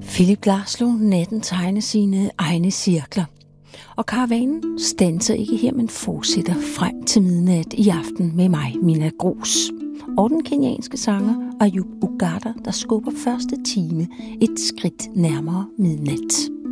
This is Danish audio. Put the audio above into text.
Philip Glaslow, natten tegner sine egne cirkler. Og karavanen standser ikke her, men fortsætter frem til midnat i aften med mig, Mina Grus. Og den kenyanske sanger Ayub Ogata, der skubber første time et skridt nærmere midnat.